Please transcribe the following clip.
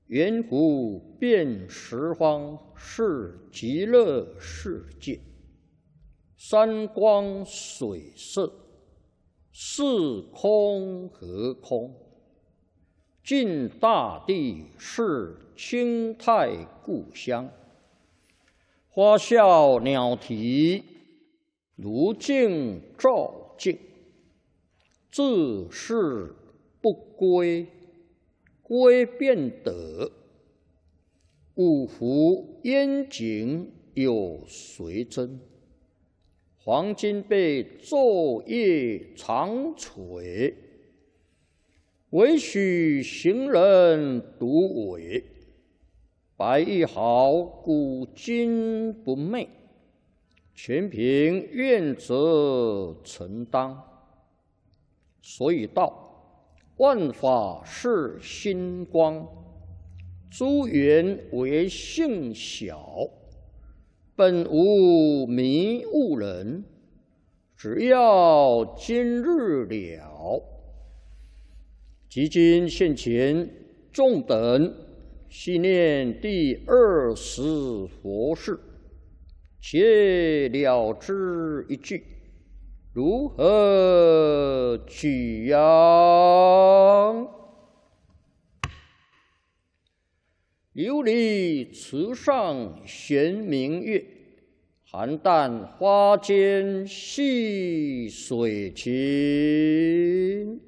圆湖遍十方是极乐世界，山光水色，是空和空。尽大地是清泰故乡，花笑鸟啼，如镜照镜。自是不归，归便得。五湖烟景有谁真？黄金被昼夜长垂，唯许行人独伟。白玉毫古今不昧，全凭愿者承当。所以道，万法是心光，诸缘为性小，本无迷悟人，只要今日了。即今现前，众等细念第20佛事，且了之一句。如何取样？琉璃池上悬明月，寒淡花间细水情。